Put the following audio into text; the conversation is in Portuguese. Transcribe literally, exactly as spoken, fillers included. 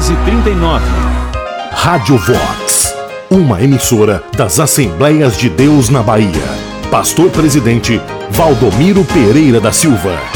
doze trinta e nove. Rádio Vox, uma emissora das Assembleias de Deus na Bahia. Pastor Presidente Valdomiro Pereira da Silva.